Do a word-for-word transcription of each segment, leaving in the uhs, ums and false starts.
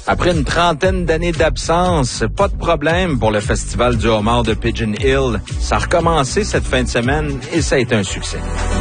Après une trentaine d'années d'absence, pas de problème pour le Festival du homard de Pigeon Hill. Ça a recommencé cette fin de semaine et ça a été un succès.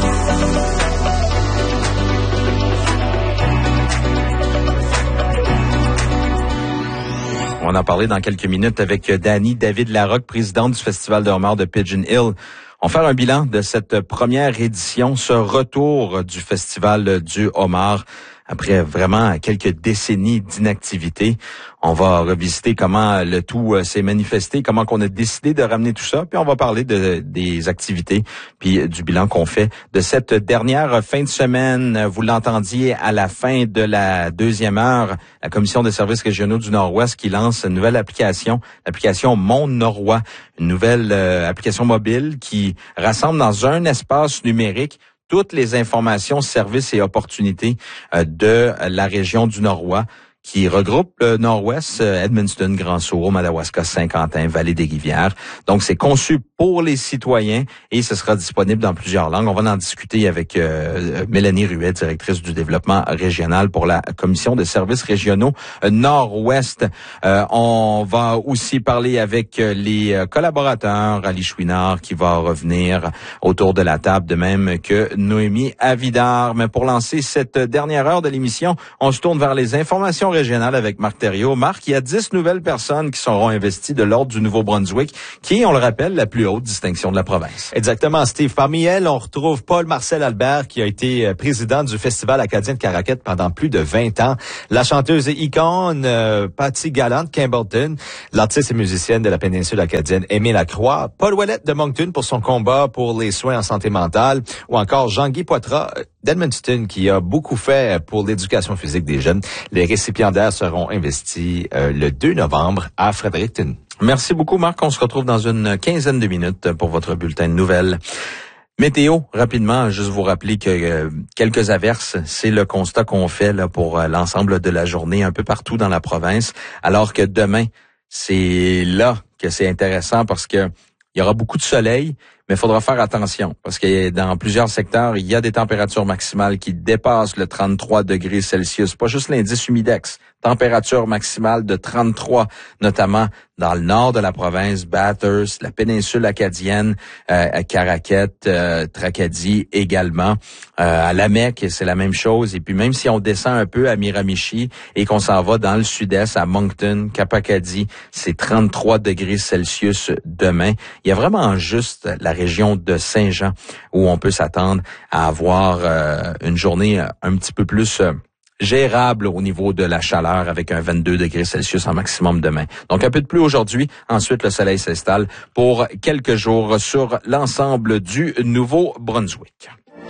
On va en parler dans quelques minutes avec Dany David-Larocque, présidente du Festival de homard de Pigeon Hill. On va faire un bilan de cette première édition, ce retour du Festival du homard. Après vraiment quelques décennies d'inactivité, on va revisiter comment le tout s'est manifesté, comment qu'on a décidé de ramener tout ça, puis on va parler de, des activités, puis du bilan qu'on fait de cette dernière fin de semaine. Vous l'entendiez à la fin de la deuxième heure, la Commission des services régionaux du Nord-Ouest qui lance une nouvelle application, l'application Mon Norois, une nouvelle euh, application mobile qui rassemble dans un espace numérique toutes les informations, services et opportunités euh, de la région du Norois qui regroupe le Nord-Ouest, Edmundston, Grand-Sault, Madawaska, Saint-Quentin, Vallée-des-Rivières. Donc, c'est conçu pour les citoyens et ce sera disponible dans plusieurs langues. On va en discuter avec euh, Mélanie Ruet, directrice du développement régional pour la Commission des services régionaux Nord-Ouest. Euh, on va aussi parler avec les collaborateurs, Ali Chouinard qui va revenir autour de la table, de même que Noémie Avidard. Mais pour lancer cette dernière heure de l'émission, on se tourne vers les informations régionales avec Marc Thériault. Marc, il y a dix nouvelles personnes qui seront investies de l'Ordre du Nouveau-Brunswick, qui est, on le rappelle, la plus haute distinction de la province. Exactement, Steve. Parmi elles, on retrouve Paul-Marcel Albert, qui a été président du Festival acadien de Caraquette pendant plus de vingt ans. La chanteuse et icône euh, Patty Gallant Campbellton, l'artiste et musicienne de la péninsule acadienne Aimée Lacroix, Paul Ouellette de Moncton pour son combat pour les soins en santé mentale, ou encore Jean-Guy Poitras d'Edmundston, qui a beaucoup fait pour l'éducation physique des jeunes. Les récipiendaires seront investis euh, le deux novembre à Fredericton. Merci beaucoup, Marc. On se retrouve dans une quinzaine de minutes pour votre bulletin de nouvelles. Météo, rapidement, juste vous rappeler que euh, quelques averses, c'est le constat qu'on fait là pour euh, l'ensemble de la journée un peu partout dans la province, alors que demain, c'est là que c'est intéressant parce que il y aura beaucoup de soleil, mais il faudra faire attention parce que dans plusieurs secteurs, il y a des températures maximales qui dépassent le trente-trois degrés Celsius. Pas juste l'indice humidex, température maximale de trente-trois, notamment dans le nord de la province, Bathurst, la péninsule acadienne, euh, Caraquette, euh, Tracadie également. Euh, à Lamec, c'est la même chose. Et puis même si on descend un peu à Miramichi et qu'on s'en va dans le sud-est, à Moncton, Cap-Acadie, c'est trente-trois degrés Celsius demain. Il y a vraiment juste la région de Saint-Jean où on peut s'attendre à avoir euh, une journée un petit peu plus euh, gérable au niveau de la chaleur avec un vingt-deux degrés Celsius en maximum demain. Donc un peu de pluie aujourd'hui, ensuite le soleil s'installe pour quelques jours sur l'ensemble du Nouveau-Brunswick.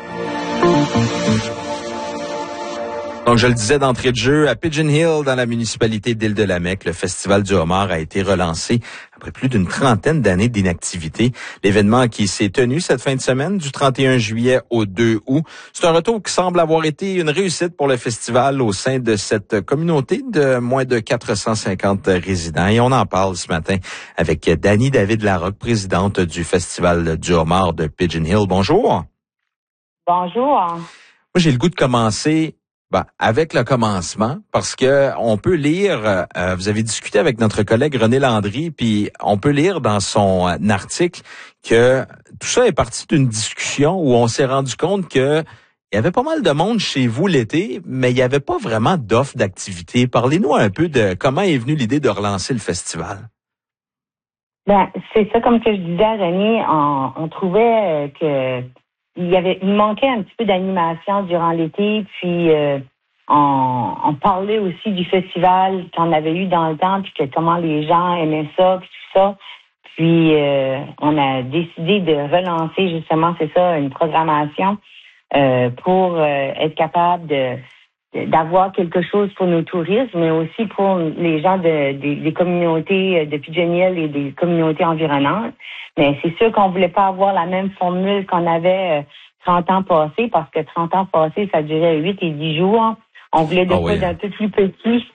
Donc, je le disais d'entrée de jeu, à Pigeon Hill, dans la municipalité d'Île-de-la-Mecque, le Festival du homard a été relancé après plus d'une trentaine d'années d'inactivité. L'événement qui s'est tenu cette fin de semaine, du trente et un juillet au deux août, c'est un retour qui semble avoir été une réussite pour le festival au sein de cette communauté de moins de quatre cent cinquante résidents. Et on en parle ce matin avec Dany David-Larocque, présidente du Festival du homard de Pigeon Hill. Bonjour. Bonjour. Moi, j'ai le goût de commencer Ben, avec le commencement, parce que on peut lire, euh, vous avez discuté avec notre collègue René Landry, puis on peut lire dans son euh, article que tout ça est parti d'une discussion où on s'est rendu compte que il y avait pas mal de monde chez vous l'été, mais il n'y avait pas vraiment d'offre d'activité. Parlez-nous un peu de comment est venue l'idée de relancer le festival. Ben, c'est ça, comme que je disais à René, on, on trouvait que il y avait, il manquait un petit peu d'animation durant l'été, puis euh, on, on parlait aussi du festival qu'on avait eu dans le temps, puis que comment les gens aimaient ça, puis tout ça. Puis euh, on a décidé de relancer justement, c'est ça, une programmation euh, pour euh, être capable de d'avoir quelque chose pour nos touristes, mais aussi pour les gens de, de des communautés de Pigeon Hill et des communautés environnantes. Mais c'est sûr qu'on voulait pas avoir la même formule qu'on avait euh, trente ans passés, parce que trente ans passés, ça durait huit et dix jours. On voulait des oh choses oui. un peu plus petits.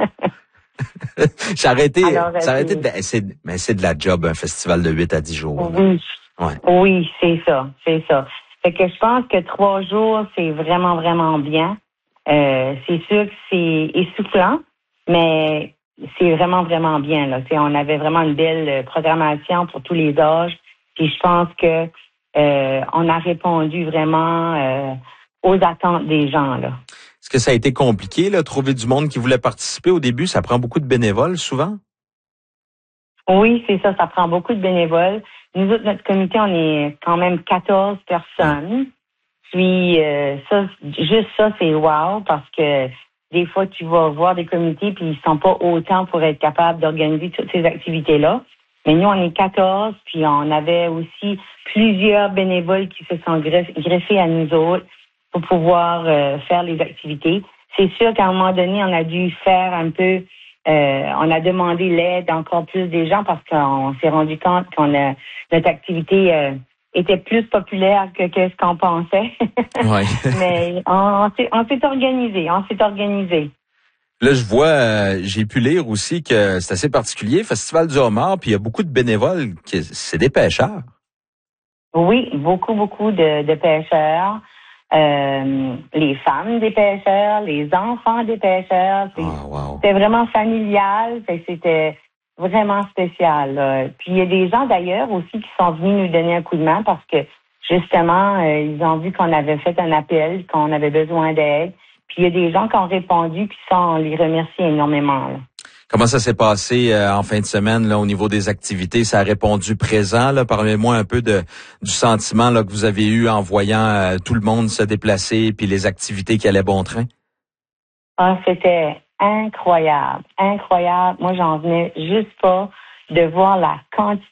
ça aurait été, Alors, ça aurait euh, été de, c'est, mais c'est de la job, un festival de huit à dix jours. Oui. Ouais. Oui, c'est ça, c'est ça. Fait que je pense que trois jours, c'est vraiment, vraiment bien. Euh, c'est sûr que c'est essoufflant, mais c'est vraiment, vraiment bien, là. T'sais, on avait vraiment une belle programmation pour tous les âges. Puis je pense que euh, on a répondu vraiment euh, aux attentes des gens, là. Est-ce que ça a été compliqué, là, trouver du monde qui voulait participer au début? Ça prend beaucoup de bénévoles, souvent? Oui, c'est ça, ça prend beaucoup de bénévoles. Nous autres, notre comité, on est quand même quatorze personnes. Puis euh, ça, juste ça, c'est wow, parce que des fois, tu vas voir des comités, puis ils sont pas autant pour être capables d'organiser toutes ces activités-là. Mais nous, on est quatorze, puis on avait aussi plusieurs bénévoles qui se sont greffés à nous autres pour pouvoir euh, faire les activités. C'est sûr qu'à un moment donné, on a dû faire un peu, euh, on a demandé l'aide encore plus des gens parce qu'on s'est rendu compte qu'on a notre activité euh, était plus populaire que, que ce qu'on pensait. Ouais. Mais on, on s'est, on s'est organisé, on s'est organisé. Là, je vois, euh, j'ai pu lire aussi que c'est assez particulier, Festival du homard, puis il y a beaucoup de bénévoles, qui, c'est des pêcheurs. Oui, beaucoup, beaucoup de, de pêcheurs. Euh, les femmes des pêcheurs, les enfants des pêcheurs. C'est, oh, wow. C'était vraiment familial, c'était vraiment spécial. Là. Puis il y a des gens d'ailleurs aussi qui sont venus nous donner un coup de main parce que justement, euh, ils ont vu qu'on avait fait un appel, qu'on avait besoin d'aide. Puis il y a des gens qui ont répondu, puis ça, on les remercie énormément. Là. Comment ça s'est passé euh, en fin de semaine là au niveau des activités? Ça a répondu présent. Là, parlez-moi un peu de du sentiment là que vous avez eu en voyant euh, tout le monde se déplacer puis les activités qui allaient bon train. Ah, c'était incroyable, incroyable. Moi, j'en venais juste pas de voir la quantité